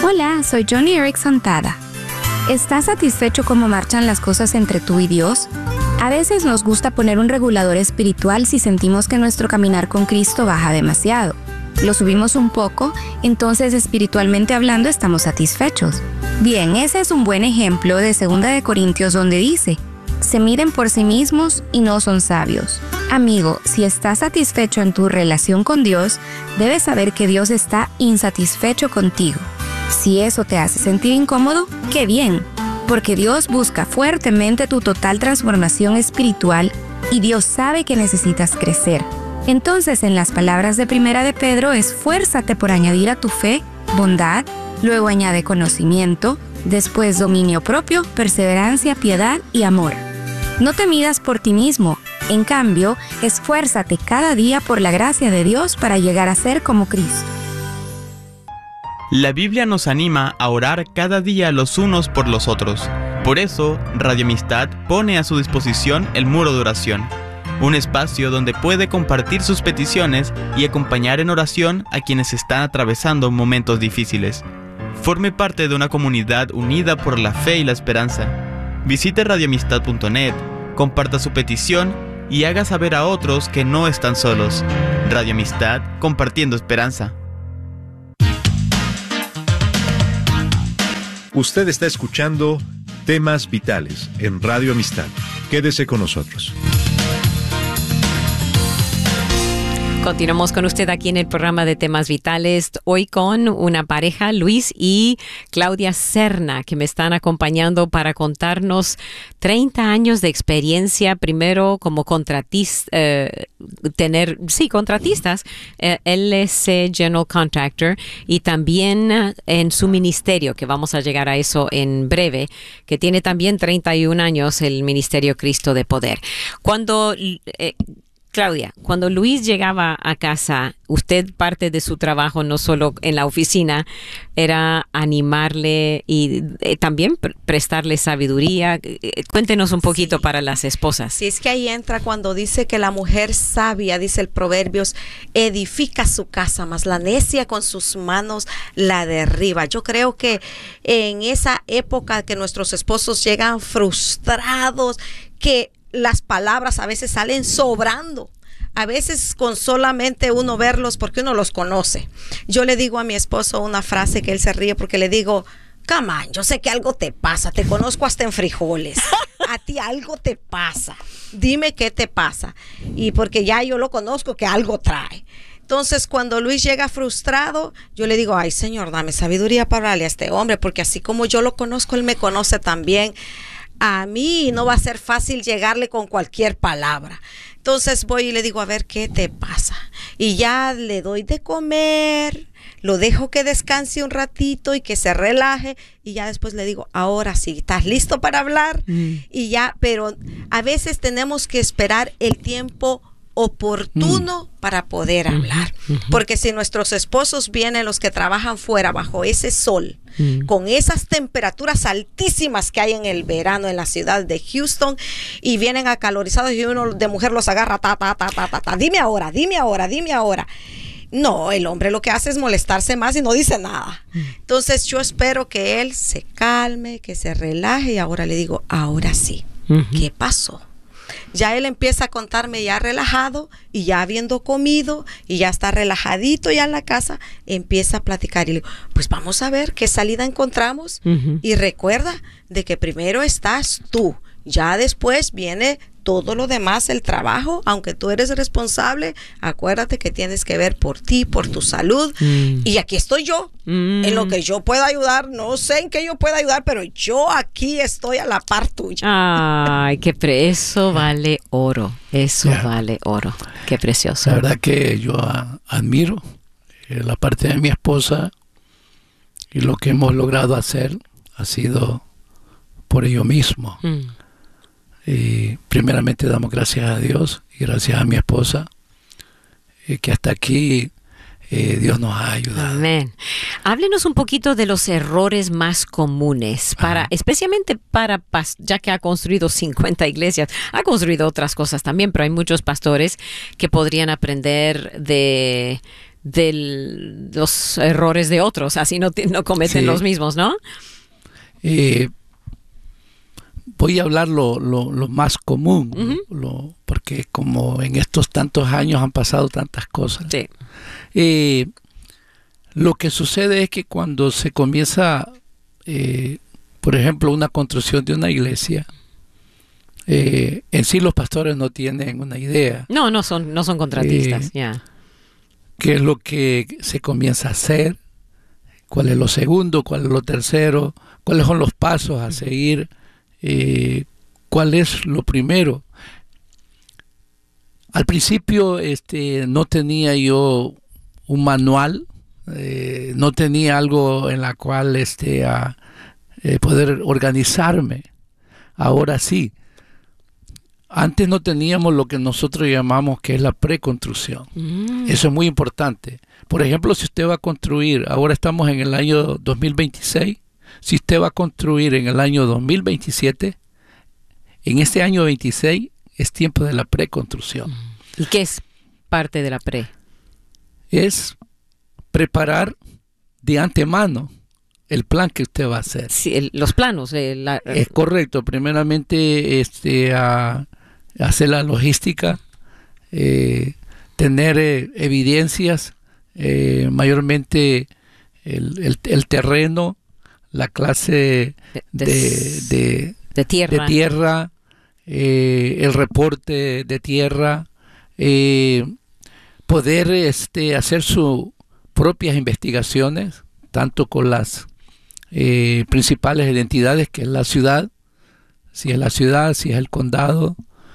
Hola, soy Johnny Erickson Tada. ¿Estás satisfecho cómo marchan las cosas entre tú y Dios? A veces nos gusta poner un regulador espiritual si sentimos que nuestro caminar con Cristo baja demasiado. Lo subimos un poco, entonces espiritualmente hablando estamos satisfechos. Bien, ese es un buen ejemplo de 2 Corintios donde dice: se miden por sí mismos y no son sabios. Amigo, si estás satisfecho en tu relación con Dios, debes saber que Dios está insatisfecho contigo. Si eso te hace sentir incómodo, ¡qué bien! Porque Dios busca fuertemente tu total transformación espiritual y Dios sabe que necesitas crecer. Entonces, en las palabras de 1 de Pedro, esfuérzate por añadir a tu fe bondad, luego añade conocimiento, después dominio propio, perseverancia, piedad y amor. No te midas por ti mismo, en cambio, esfuérzate cada día por la gracia de Dios para llegar a ser como Cristo. La Biblia nos anima a orar cada día los unos por los otros. Por eso, Radio Amistad pone a su disposición el muro de oración, un espacio donde puede compartir sus peticiones y acompañar en oración a quienes están atravesando momentos difíciles. Forme parte de una comunidad unida por la fe y la esperanza. Visite radioamistad.net, comparta su petición y haga saber a otros que no están solos. Radio Amistad, compartiendo esperanza. Usted está escuchando Temas Vitales en Radio Amistad. Quédese con nosotros. Continuamos con usted aquí en el programa de Temas Vitales, hoy con una pareja, Luis y Claudia Serna, que me están acompañando para contarnos 30 años de experiencia, primero como contratistas, LC General Contractor, y también en su ministerio, que vamos a llegar a eso en breve, que tiene también 31 años el Ministerio Cristo de Poder. Claudia, cuando Luis llegaba a casa, usted parte de su trabajo, no solo en la oficina, era animarle y también prestarle sabiduría. Cuéntenos un poquito para las esposas. Sí, es que ahí entra cuando dice que la mujer sabia, dice el Proverbios, edifica su casa, mas la necia con sus manos la derriba. Yo creo que en esa época que nuestros esposos llegan frustrados, que las palabras a veces salen sobrando. A veces con solamente uno verlos, porque uno los conoce. Yo le digo a mi esposo una frase que él se ríe porque le digo: come on, yo sé que algo te pasa, te conozco hasta en frijoles. A ti algo te pasa. Dime qué te pasa. Y porque ya yo lo conozco que algo trae. Entonces, cuando Luis llega frustrado, yo le digo: ay, Señor, dame sabiduría para hablarle a este hombre, porque así como yo lo conozco, él me conoce también a mí, no va a ser fácil llegarle con cualquier palabra. Entonces voy y le digo: a ver, ¿qué te pasa? Y ya le doy de comer, lo dejo que descanse un ratito y que se relaje, y ya después le digo: ahora sí, ¿estás listo para hablar? Y ya, pero a veces tenemos que esperar el tiempo oportuno para poder hablar, porque si nuestros esposos vienen, los que trabajan fuera bajo ese sol, con esas temperaturas altísimas que hay en el verano en la ciudad de Houston, y vienen acalorizados y uno de mujer los agarra, dime ahora. No, el hombre lo que hace es molestarse más y no dice nada. Entonces yo espero que él se calme, que se relaje, y ahora le digo: ahora sí, ¿qué pasó? Ya él empieza a contarme ya relajado, y ya habiendo comido y ya está relajadito ya en la casa, empieza a platicar y le digo: pues vamos a ver qué salida encontramos. Y recuerda de que primero estás tú, ya después viene todo lo demás, el trabajo. Aunque tú eres responsable, acuérdate que tienes que ver por ti, por tu salud. Y aquí estoy yo, en lo que yo pueda ayudar. No sé en qué yo pueda ayudar, pero yo aquí estoy a la par tuya. Ay, eso vale oro. Eso vale oro. Qué precioso. La verdad que yo admiro la parte de mi esposa, y lo que hemos logrado hacer ha sido por ello mismo. Y primeramente damos gracias a Dios y gracias a mi esposa, que hasta aquí Dios nos ha ayudado. Amén. Háblenos un poquito de los errores más comunes, especialmente ya que ha construido 50 iglesias, ha construido otras cosas también, pero hay muchos pastores que podrían aprender de los errores de otros, así no cometen los mismos, ¿no? Voy a hablar lo más común, porque como en estos tantos años han pasado tantas cosas. Sí. Lo que sucede es que cuando se comienza, por ejemplo, una construcción de una iglesia, en sí los pastores no tienen una idea. No son contratistas, ¿Qué es lo que se comienza a hacer? ¿Cuál es lo segundo? ¿Cuál es lo tercero? ¿Cuáles son los pasos a seguir? ¿Cuál es lo primero? Al principio no tenía yo un manual, no tenía algo en la cual poder organizarme. Ahora sí. Antes no teníamos lo que nosotros llamamos que es la preconstrucción. Eso es muy importante. Por ejemplo, si usted va a construir, ahora estamos en el año 2026, si usted va a construir en el año 2027, en este año 26 es tiempo de la preconstrucción. ¿Y qué es parte de la pre? Es preparar de antemano el plan que usted va a hacer. Sí, los planos. Es correcto. Primeramente, hacer la logística, tener evidencias, mayormente el terreno, la clase de tierra, el reporte de tierra, poder hacer sus propias investigaciones, tanto con las principales identidades, que es la ciudad, si es el condado,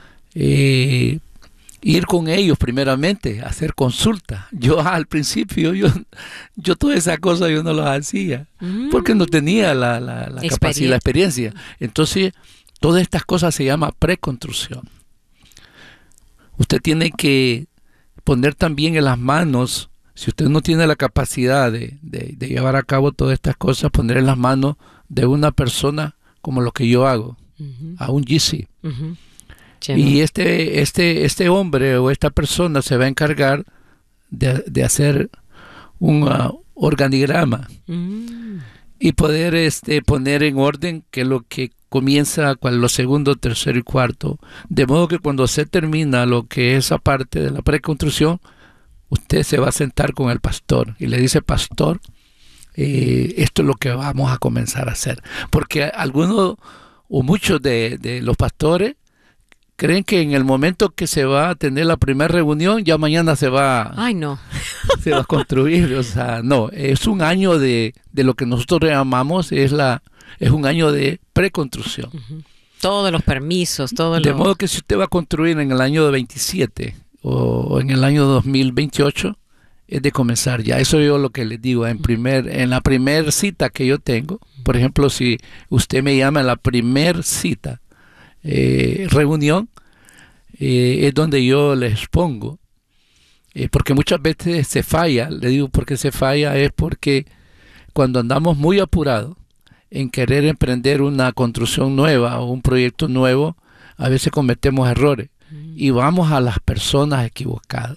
ir con ellos primeramente, hacer consultas. Yo al principio, yo todas esas cosas yo no las hacía, porque no tenía la capacidad, la experiencia. Entonces, todas estas cosas se llama preconstrucción. Usted tiene que poner también en las manos, si usted no tiene la capacidad de llevar a cabo todas estas cosas, poner en las manos de una persona como lo que yo hago, a un GC. Y este hombre o esta persona se va a encargar de hacer un organigrama y poder poner en orden qué es lo que comienza, cuál es lo segundo, tercero y cuarto, de modo que cuando se termina lo que es esa parte de la preconstrucción, usted se va a sentar con el pastor y le dice: pastor, esto es lo que vamos a comenzar a hacer. Porque algunos o muchos de los pastores creen que en el momento que se va a tener la primera reunión, ya mañana se va se va a construir. O sea, no, es un año de lo que nosotros llamamos, es un año de preconstrucción. Todos los permisos, de modo que si usted va a construir en el año 27 o en el año 2028, es de comenzar ya. Eso yo lo que les digo, en la primer cita que yo tengo, por ejemplo, si usted me llama en la primer cita, reunión, es donde yo les expongo, porque muchas veces se falla. Le digo porque se falla, es porque cuando andamos muy apurados en querer emprender una construcción nueva o un proyecto nuevo, a veces cometemos errores y vamos a las personas equivocadas.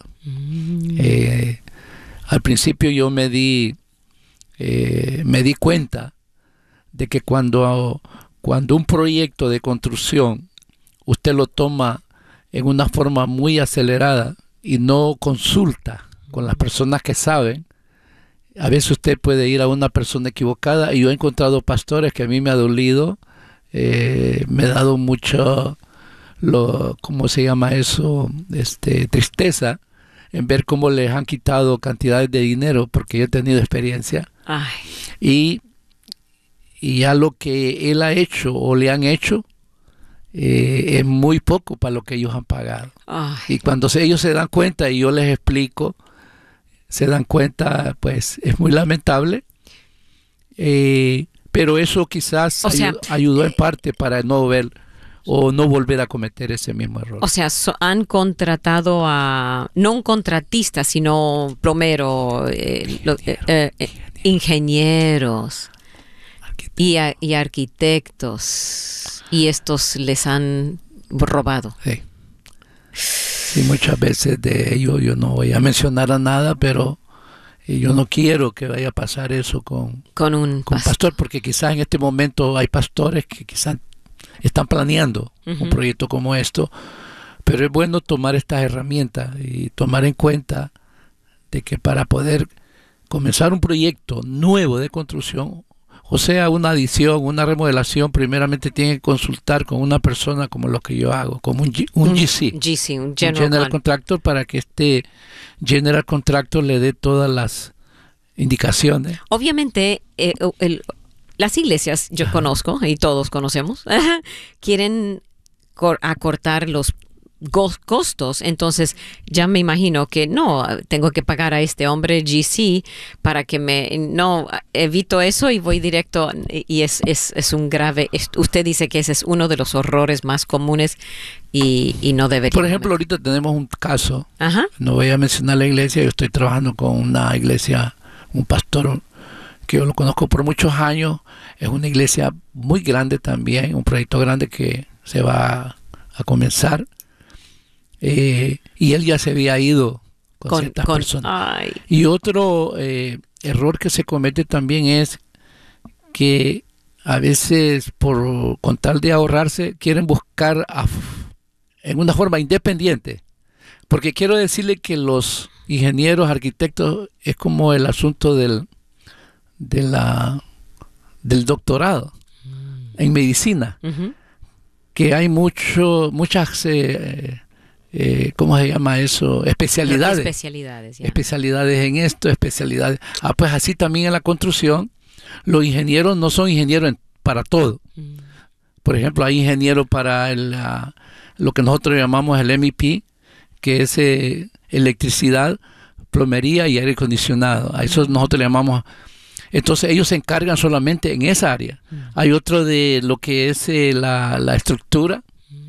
Al principio yo me di cuenta de que cuando un proyecto de construcción usted lo toma en una forma muy acelerada y no consulta con las personas que saben, a veces usted puede ir a una persona equivocada. Y yo he encontrado pastores que a mí me ha dolido, me ha dado mucho, ¿cómo se llama eso? Tristeza en ver cómo les han quitado cantidades de dinero, porque yo he tenido experiencia. Y ya lo que él ha hecho o le han hecho es muy poco para lo que ellos han pagado. Y cuando ellos se dan cuenta y yo les explico, se dan cuenta, pues es muy lamentable, pero eso quizás ayudó en parte para no ver o no volver a cometer ese mismo error. O sea, han contratado a, no un contratista, sino plomero, ingenieros y arquitectos, y estos les han robado. Sí, muchas veces de ello yo no voy a mencionar a nada, pero Y yo no quiero que vaya a pasar eso con un pastor, porque quizás en este momento hay pastores que quizás están planeando un proyecto como esto, pero es bueno tomar estas herramientas y tomar en cuenta de que para poder comenzar un proyecto nuevo de construcción, o sea, una adición, una remodelación, primeramente tiene que consultar con una persona como lo que yo hago, como un GC, un General Contractor, para que este General Contractor le dé todas las indicaciones. Obviamente, las iglesias, yo conozco, y todos conocemos, quieren acortar los costos, entonces ya me imagino que no, tengo que pagar a este hombre GC para que no, evito eso y voy directo, y es un grave, usted dice que ese es uno de los horrores más comunes y no debería. Por ejemplo, ahorita tenemos un caso, no voy a mencionar la iglesia, yo estoy trabajando con una iglesia, un pastor que yo lo conozco por muchos años, es una iglesia muy grande también, un proyecto grande que se va a comenzar. Y él ya se había ido con ciertas personas. Y otro error que se comete también es que a veces con tal de ahorrarse quieren buscar en una forma independiente, porque quiero decirle que los ingenieros, arquitectos, es como el asunto del doctorado en medicina, que hay muchas ¿cómo se llama eso? Especialidades. Especialidades en esto, especialidades. Pues así también en la construcción, los ingenieros no son ingenieros para todo. Por ejemplo, hay ingenieros para lo que nosotros llamamos el MEP, que es electricidad, plomería y aire acondicionado. A eso nosotros le llamamos. Entonces ellos se encargan solamente en esa área. Hay otro de lo que es la estructura.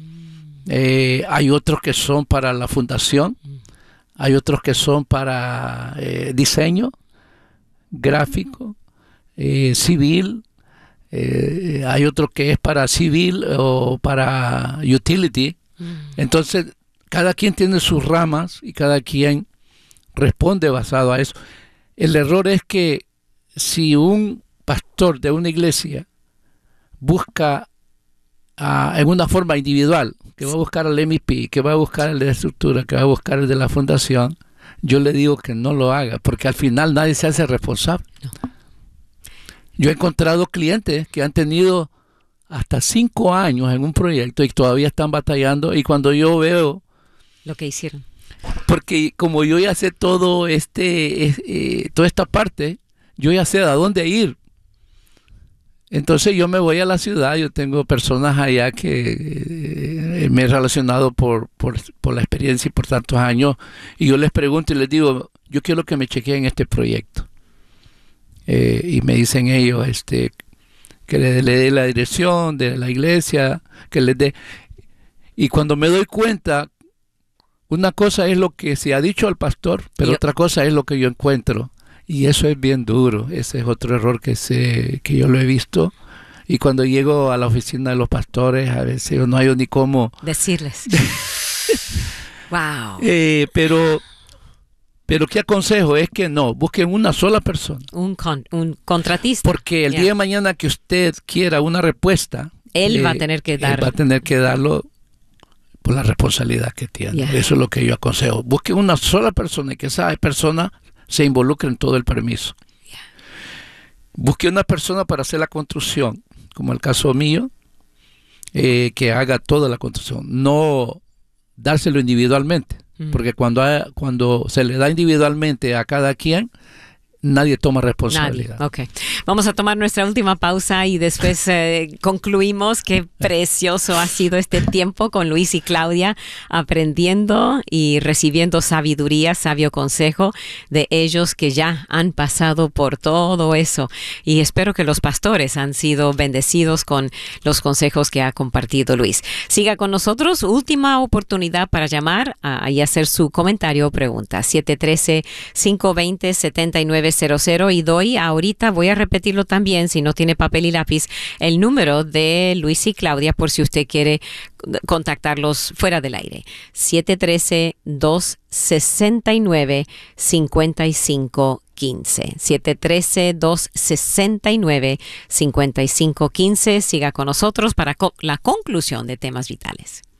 Hay otros que son para la fundación, hay otros que son para diseño gráfico, civil, hay otro que es para civil o para utility. Entonces cada quien tiene sus ramas y cada quien responde basado a eso. El error es que si un pastor de una iglesia busca en una forma individual, que va a buscar al MEP, que va a buscar el de la estructura, que va a buscar el de la fundación, yo le digo que no lo haga, porque al final nadie se hace responsable. No. Yo he encontrado clientes que han tenido hasta 5 años en un proyecto y todavía están batallando, y cuando yo veo lo que hicieron, porque como yo ya sé todo toda esta parte, yo ya sé a dónde ir. Entonces yo me voy a la ciudad, yo tengo personas allá que me he relacionado por la experiencia y por tantos años, y yo les pregunto y les digo, yo quiero que me chequeen este proyecto. Y me dicen ellos que le dé la dirección de la iglesia, que les dé. Y cuando me doy cuenta, una cosa es lo que se ha dicho al pastor, pero otra cosa es lo que yo encuentro. Y eso es bien duro. Ese es otro error que yo lo he visto. Y cuando llego a la oficina de los pastores, a veces yo no hay ni cómo decirles. Wow. Pero ¿qué aconsejo? Es que no, busquen una sola persona. Un contratista. Porque el día de mañana que usted quiera una respuesta, él va a tener que dar. Él va a tener que darlo por la responsabilidad que tiene. Eso es lo que yo aconsejo. Busquen una sola persona y que esa persona se involucra en todo el permiso. Busque una persona para hacer la construcción, como el caso mío, que haga toda la construcción, no dárselo individualmente, porque cuando se le da individualmente a cada quien, nadie toma responsabilidad. Okay. Vamos a tomar nuestra última pausa y después concluimos. Qué precioso ha sido este tiempo con Luis y Claudia, aprendiendo y recibiendo sabiduría, sabio consejo de ellos que ya han pasado por todo eso. Y espero que los pastores han sido bendecidos con los consejos que ha compartido Luis. Siga con nosotros. Última oportunidad para llamar y hacer su comentario o pregunta. 713-520-7900. Y ahorita voy a repetirlo también, si no tiene papel y lápiz, el número de Luis y Claudia por si usted quiere contactarlos fuera del aire. 713-269-5515. 713-269-5515. Siga con nosotros para la conclusión de Temas Vitales.